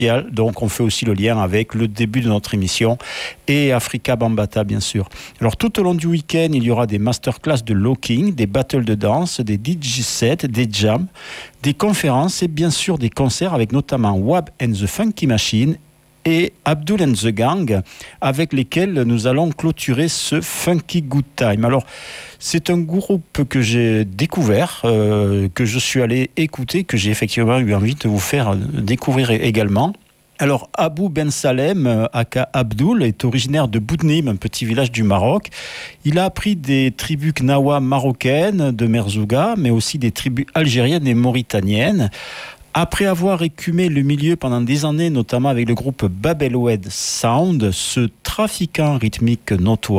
Donc on fait aussi le lien avec le début de notre émission et Africa Bambaataa bien sûr. Alors tout au long du week-end, il y aura des masterclass de locking, des battles de danse, des DJ sets, des jams, des conférences et bien sûr des concerts avec notamment Wab and the Funky Machine et Abdul and the Gang, avec lesquels nous allons clôturer ce Funky Good Time. Alors, c'est un groupe que j'ai découvert, que je suis allé écouter, que j'ai effectivement eu envie de vous faire découvrir également. Alors, Abou Ben Salem, aka Abdul, est originaire de Boudnim, un petit village du Maroc. Il a appris des tribus knawa marocaines de Merzouga, mais aussi des tribus algériennes et mauritaniennes. Après avoir écumé le milieu pendant des années, notamment avec le groupe Babel Oued Sound, ce trafiquant rythmique notoire